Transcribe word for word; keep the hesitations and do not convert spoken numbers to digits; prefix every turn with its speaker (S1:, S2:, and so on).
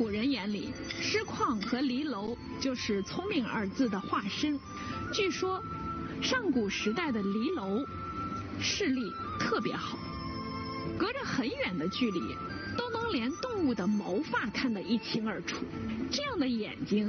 S1: 古人眼里，师旷和离楼就是聪明二字的化身。据说，上古时代的离楼视力特别好，隔着很远的距离都能连动物的毛发看得一清二楚。这样的眼睛